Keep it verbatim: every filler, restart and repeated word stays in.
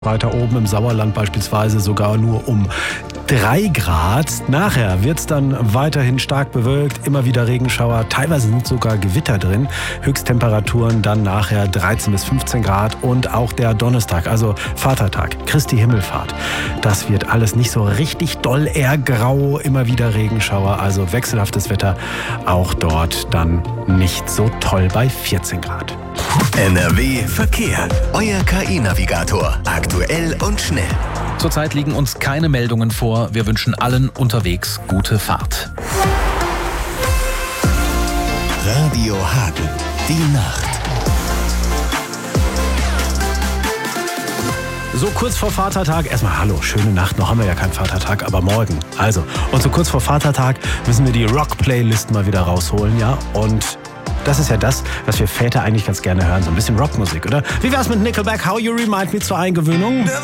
Weiter oben im Sauerland beispielsweise sogar nur um drei Grad. Nachher wird es dann weiterhin stark bewölkt, immer wieder Regenschauer, teilweise sind sogar Gewitter drin. Höchsttemperaturen dann nachher dreizehn bis fünfzehn Grad und auch der Donnerstag, also Vatertag, Christi Himmelfahrt. Das wird alles nicht so richtig doll, eher grau, immer wieder Regenschauer, also wechselhaftes Wetter. Auch dort dann nicht so toll bei vierzehn Grad. N R W Verkehr. Euer K I-Navigator. Aktuell und schnell. Zurzeit liegen uns keine Meldungen vor. Wir wünschen allen unterwegs gute Fahrt. Radio Hagen. Die Nacht. So kurz vor Vatertag, erstmal hallo, schöne Nacht, noch haben wir ja keinen Vatertag, aber morgen. Also, und so kurz vor Vatertag müssen wir die Rock-Playlist mal wieder rausholen, ja, und das ist ja das, was wir Väter eigentlich ganz gerne hören, so ein bisschen Rockmusik, oder? Wie wär's mit Nickelback, How You Remind Me zur Eingewöhnung?